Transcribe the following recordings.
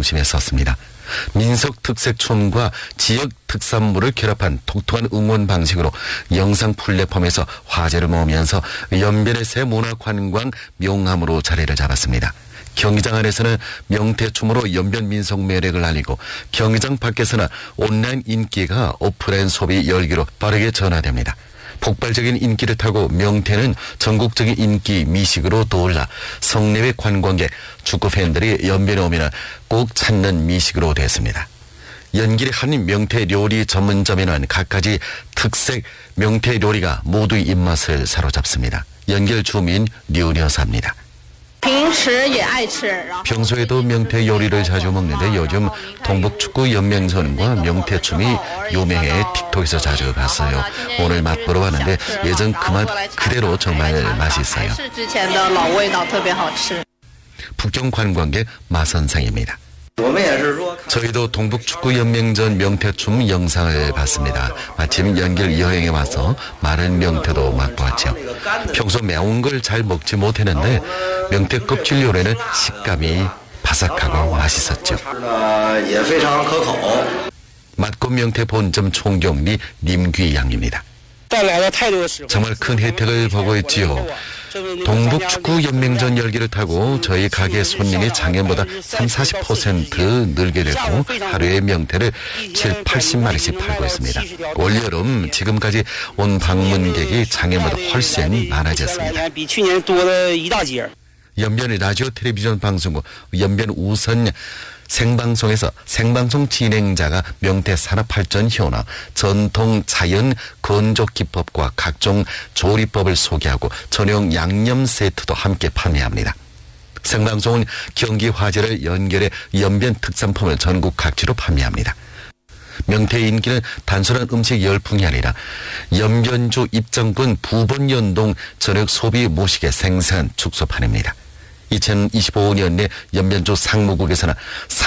중심에 섰습니다. 민속 특색춤과 지역 특산물을 결합한 독특한 응원 방식으로 영상 플랫폼에서 화제를 모으면서 연변의 새 문화관광 명함으로 자리를 잡았습니다. 경기장 안에서는 명태춤으로 연변 민속 매력을 알리고 경기장 밖에서는 온라인 인기가 오프라인 소비 열기로 빠르게 전화됩니다. 폭발적인 인기를 타고 명태는 전국적인 인기 미식으로 떠올라 성내외 관광객, 축구팬들이 연변에 오면 꼭 찾는 미식으로 됐습니다. 연길의 한 명태 요리 전문점에는 각가지 특색 명태 요리가 모두의 입맛을 사로잡습니다. 연길 주민 류 여사입니다. 평소에도 명태 요리를 자주 먹는데 요즘 동북축구연맹전과 명태춤이 유명해 틱톡에서 자주 봤어요. 오늘 맛보러 왔는데 예전 그 맛 그대로 정말 맛있어요. 북경 관광객 마선상입니다. 저희도 동북축구연맹전 명태춤 영상을 봤습니다. 마침 연길 여행에 와서 많은 명태도 맛보았죠. 평소 매운 걸 잘 먹지 못했는데 명태 껍질 요리는 식감이 바삭하고 맛있었죠. 맛고 명태 본점 총경리 님귀양입니다. 정말 큰 혜택을 보고 있지요. 동북축구연맹전 열기를 타고 저희 가게 손님이 작년보다 30-40% 늘게 됐고 하루에 명태를 70-80마리씩 팔고 있습니다. 올여름 지금까지 온 방문객이 작년보다 훨씬 많아졌습니다. 연변 라디오 텔레비전 방송국 연변 우선 생방송에서 생방송 진행자가 명태 산업발전 현황, 전통 자연 건조 기법과 각종 조리법을 소개하고 전용 양념 세트도 함께 판매합니다. 생방송은 경기 화제를 연결해 연변 특산품을 전국 각지로 판매합니다. 명태의 인기는 단순한 음식 열풍이 아니라 연변주 입장군 부본연동 전역 소비 모식의 생산 축소판입니다. 2025년 내 연변주 상무국에서는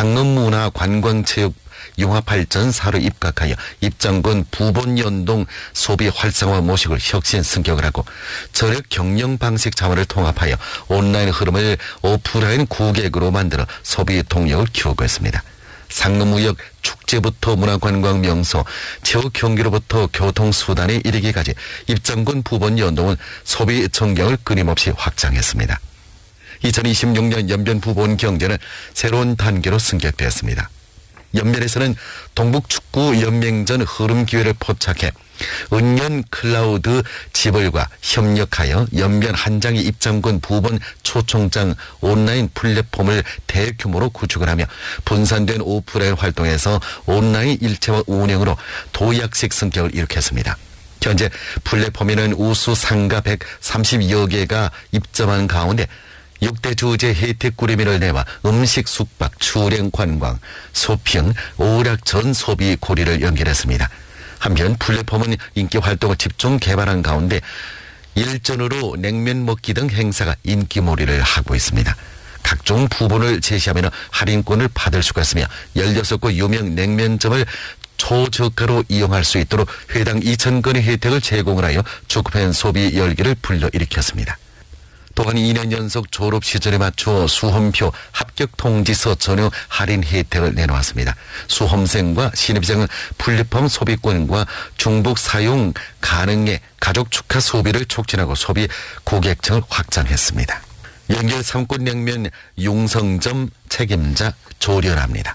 상업문화관광체육융합발전사로 입각하여 입장군 부본연동 소비 활성화 모식을 혁신 승격을 하고 전역 경영 방식 자원을 통합하여 온라인 흐름을 오프라인 고객으로 만들어 소비 동력을 키우고 있습니다. 상업무역 축제부터 문화관광 명소, 체육 경기로부터 교통수단에 이르기까지 입장군 부본연동은 소비 전경을 끊임없이 확장했습니다. 2026년 연변 부본 경제는 새로운 단계로 승격되었습니다. 연변에서는 동북축구연맹전 흐름 기회를 포착해 은연 클라우드 지벌과 협력하여 연변 한장의 입장군 부본 초청장 온라인 플랫폼을 대규모로 구축을 하며 분산된 오프라인 활동에서 온라인 일체화 운영으로 도약식 성격을 일으켰습니다. 현재 플랫폼에는 우수 상가 130여 개가 입점한 가운데 6대 주제 혜택 구례민을 내와 음식, 숙박, 출행, 관광, 쇼핑, 오락 전 소비 고리를 연결했습니다. 한편 플랫폼은 인기 활동을 집중 개발한 가운데 일전으로 냉면 먹기 등 행사가 인기몰이를 하고 있습니다. 각종 부분을 제시하면 할인권을 받을 수가 있으며 16곳 유명 냉면점을 초저가로 이용할 수 있도록 회당 2,000건의 혜택을 제공을 하여 축구팬 소비 열기를 불러일으켰습니다. 또한 2년 연속 졸업 시즌에 맞춰 수험표 합격 통지서 전용 할인 혜택을 내놓았습니다. 수험생과 신입생은 플랫폼 소비권과 중복 사용 가능해 가족 축하 소비를 촉진하고 소비 고객층을 확장했습니다. 연결 삼권냉면 용성점 책임자 조련합니다.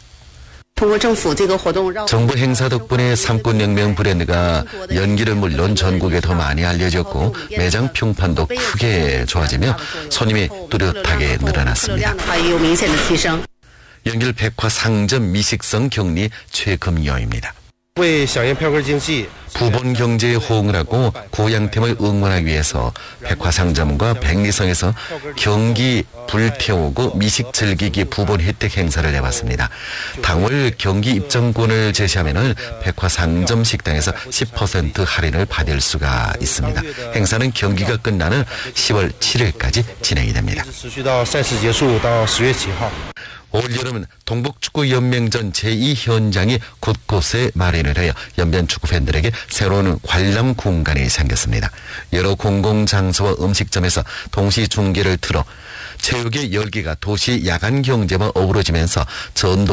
정부 행사 덕분에 삼권냉면 브랜드가 연기를 물론 전국에 더 많이 알려졌고 매장 평판도 크게 좋아지며 손님이 뚜렷하게 늘어났습니다. 연길 백화상점 미식성 격리 최금여입니다. 부본 경제에 호응을 하고 고향템을 응원하기 위해서 백화상점과 백리성에서 경기 불태우고 미식 즐기기 부본 혜택 행사를 해봤습니다. 당월 경기 입장권을 제시하면 백화상점 식당에서 10% 할인을 받을 수가 있습니다. 행사는 경기가 끝나는 10월 7일까지 진행이 됩니다. 올여름은 동북축구연맹전 제2현장이 곳곳에 마련을 하여 연변 축구팬들에게 새로운 관람 공간이 생겼습니다. 여러 공공장소와 음식점에서 동시 중계를 틀어 체육의 열기가 도시 야간 경제와 어우러지면서 전도